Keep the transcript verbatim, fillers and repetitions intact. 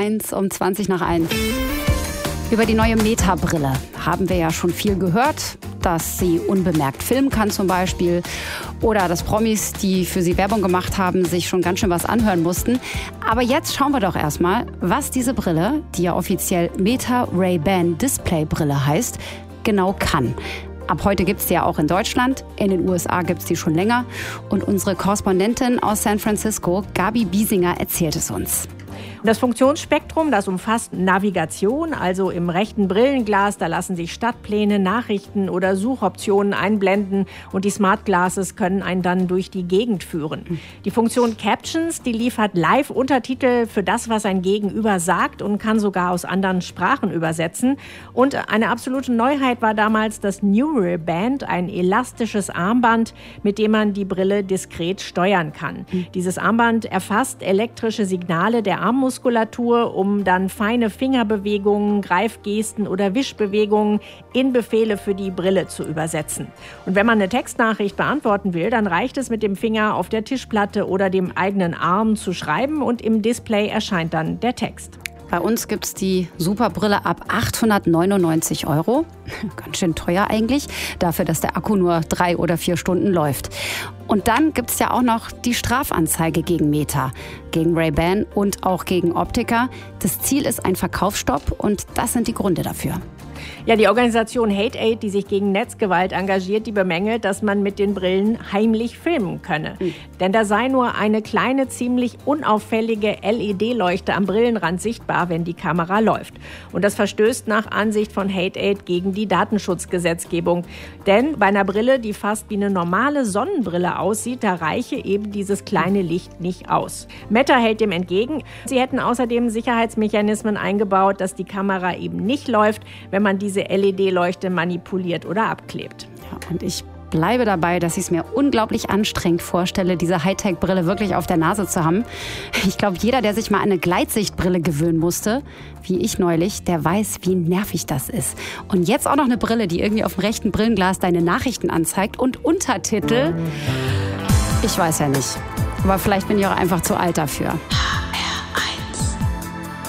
eins um zwanzig nach eins. Über die neue Meta-Brille haben wir ja schon viel gehört, dass sie unbemerkt filmen kann zum Beispiel. Oder dass Promis, die für sie Werbung gemacht haben, sich schon ganz schön was anhören mussten. Aber jetzt schauen wir doch erstmal, was diese Brille, die ja offiziell Meta Ray-Ban Display Brille heißt, genau kann. Ab heute gibt es die ja auch in Deutschland, in den U S A gibt es die schon länger. Und unsere Korrespondentin aus San Francisco, Gabi Biesinger, erzählt es uns. Das Funktionsspektrum, das umfasst Navigation, also im rechten Brillenglas, da lassen sich Stadtpläne, Nachrichten oder Suchoptionen einblenden und die Smart Glasses können einen dann durch die Gegend führen. Die Funktion Captions, die liefert Live-Untertitel für das, was ein Gegenüber sagt und kann sogar aus anderen Sprachen übersetzen. Und eine absolute Neuheit war damals das Neural Band, ein elastisches Armband, mit dem man die Brille diskret steuern kann. Mhm. Dieses Armband erfasst elektrische Signale der Armmuskulatur, um dann feine Fingerbewegungen, Greifgesten oder Wischbewegungen in Befehle für die Brille zu übersetzen. Und wenn man eine Textnachricht beantworten will, dann reicht es, mit dem Finger auf der Tischplatte oder dem eigenen Arm zu schreiben und im Display erscheint dann der Text. Bei uns gibt es die Superbrille ab achthundertneunundneunzig Euro. Ganz schön teuer eigentlich, dafür, dass der Akku nur drei oder vier Stunden läuft. Und dann gibt es ja auch noch die Strafanzeige gegen Meta, gegen Ray-Ban und auch gegen Optiker. Das Ziel ist ein Verkaufsstopp und das sind die Gründe dafür. Ja, die Organisation Hate Aid, die sich gegen Netzgewalt engagiert, die bemängelt, dass man mit den Brillen heimlich filmen könne. Mhm. Denn da sei nur eine kleine, ziemlich unauffällige L E D-Leuchte am Brillenrand sichtbar, wenn die Kamera läuft. Und das verstößt nach Ansicht von Hate Aid gegen die Datenschutzgesetzgebung. Denn bei einer Brille, die fast wie eine normale Sonnenbrille aussieht, da reiche eben dieses kleine Licht nicht aus. Meta hält dem entgegen. Sie hätten außerdem Sicherheitsmechanismen eingebaut, dass die Kamera eben nicht läuft, wenn man diese L E D-Leuchte manipuliert oder abklebt. Ja, und ich bleibe dabei, dass ich es mir unglaublich anstrengend vorstelle, diese Hightech-Brille wirklich auf der Nase zu haben. Ich glaube, jeder, der sich mal an eine Gleitsichtbrille gewöhnen musste, wie ich neulich, der weiß, wie nervig das ist. Und jetzt auch noch eine Brille, die irgendwie auf dem rechten Brillenglas deine Nachrichten anzeigt und Untertitel. Ich weiß ja nicht. Aber vielleicht bin ich auch einfach zu alt dafür.